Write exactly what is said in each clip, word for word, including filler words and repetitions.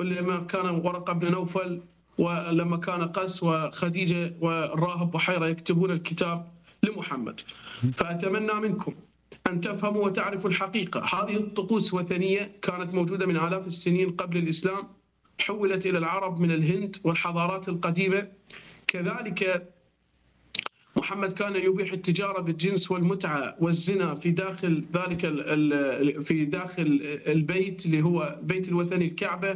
ولما كان ورقة بن نوفل ولما كان قس وخديجة والراهب بحيرة يكتبون الكتاب لمحمد. فأتمنى منكم أن تفهموا وتعرفوا الحقيقة. هذه الطقوس وثنية كانت موجودة من آلاف السنين قبل الإسلام، حولت إلى العرب من الهند والحضارات القديمة. كذلك محمد كان يبيح التجارة بالجنس والمتعة والزنا في داخل ذلك في داخل البيت اللي هو بيت الوثني الكعبة،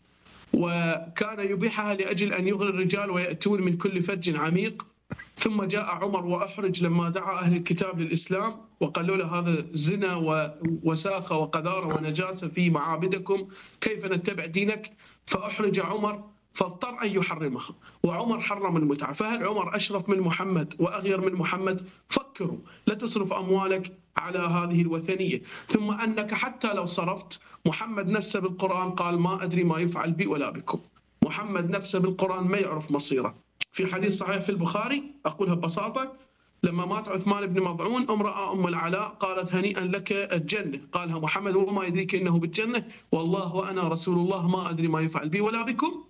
وكان يبيحها لأجل أن يغري الرجال ويأتون من كل فج عميق. ثم جاء عمر وأحرج لما دعا أهل الكتاب للإسلام وقالوا له هذا زنا ووساخة وقذارة ونجاسة في معابدكم، كيف نتبع دينك؟ فأحرج عمر فاضطر أن يحرمها، وعمر حرم المتعة. فهل عمر أشرف من محمد وأغير من محمد؟ فكروا، لا تصرف أموالك على هذه الوثنية. ثم أنك حتى لو صرفت، محمد نفسه بالقرآن قال ما أدري ما يفعل بي ولا بكم. محمد نفسه بالقرآن ما يعرف مصيره. في حديث صحيح في البخاري أقولها ببساطة، لما مات عثمان بن مظعون امرأة أم العلاء قالت هنيئا لك الجنة، قالها محمد وما يدريك أنه بالجنة؟ والله وأنا رسول الله ما أدري ما يفعل بي ولا بكم.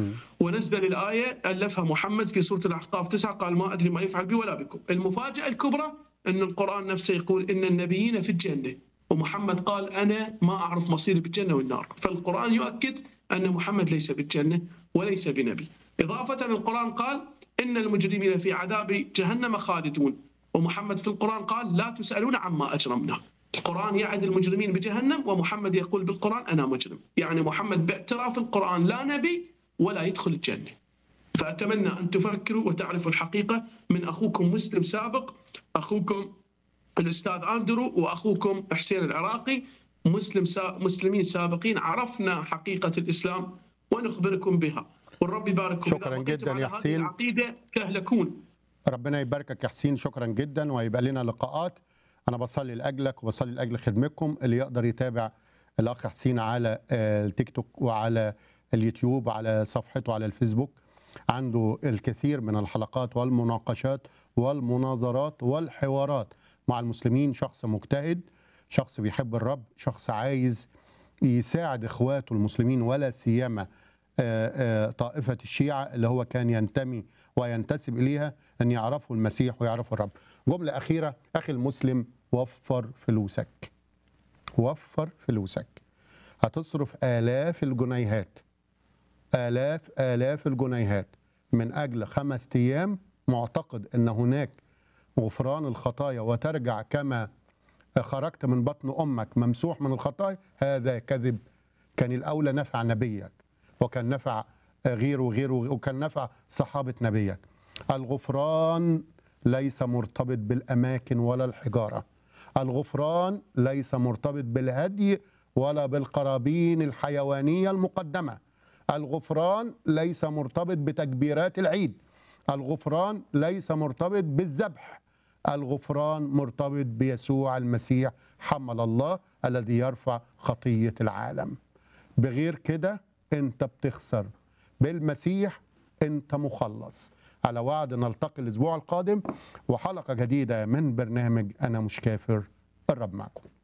ونزل الآية ألفها محمد في سورة الأحقاف تسعة، قال ما أدري ما يفعل بي ولا بكم. المفاجأة الكبرى أن القرآن نفسه يقول إن النبيين في الجنة، ومحمد قال أنا ما أعرف مصيري بالجنة والنار. فالقرآن يؤكد أن محمد ليس بالجنة وليس بنبي. إضافة القرآن قال إن المجرمين في عذاب جهنم خالدون، ومحمد في القرآن قال لا تسألون عما أجرمنا. القرآن يعد المجرمين بجهنم، ومحمد يقول بالقرآن أنا مجرم. يعني محمد باعتراف القرآن لا نبي ولا يدخل الجنة. فأتمنى أن تفكروا وتعرفوا الحقيقة. من أخوكم مسلم سابق، أخوكم الأستاذ أندرو، وأخوكم حسين العراقي، مسلم سا... مسلمين سابقين عرفنا حقيقة الإسلام ونخبركم بها، والرب يبارككم. شكرا جدا يا حسين. العقيدة تهلكون. ربنا يباركك يا حسين، شكرا جدا، ويبقى لنا لقاءات. أنا بصلي لأجلك وبصلي لأجل خدمتكم. اللي يقدر يتابع الأخ حسين على التيك توك وعلى اليوتيوب وعلى صفحته على الفيسبوك، عنده الكثير من الحلقات والمناقشات والمناظرات والحوارات مع المسلمين. شخص مجتهد، شخص بيحب الرب، شخص عايز يساعد إخواته المسلمين، ولا سيما طائفة الشيعة اللي هو كان ينتمي وينتسب إليها، أن يعرفوا المسيح ويعرفوا الرب. جملة أخيرة، أخي المسلم، وفر فلوسك، وفر فلوسك. هتصرف آلاف الجنيهات، آلاف آلاف الجنيهات من أجل خمس أيام معتقد أن هناك غفران الخطايا وترجع كما خرجت من بطن أمك ممسوح من الخطايا. هذا كذب. كان الأولى نفع نبيك، وكان نفع غيره وغيره، وكان نفع صحابة نبيك. الغفران ليس مرتبط بالأماكن ولا الحجارة. الغفران ليس مرتبط بالهدي ولا بالقرابين الحيوانية المقدمة. الغفران ليس مرتبط بتكبيرات العيد. الغفران ليس مرتبط بالذبح. الغفران مرتبط بيسوع المسيح حمل الله الذي يرفع خطية العالم. بغير كده انت بتخسر. بالمسيح انت مخلص. على وعد نلتقي الأسبوع القادم وحلقة جديدة من برنامج أنا مش كافر. الرب معكم.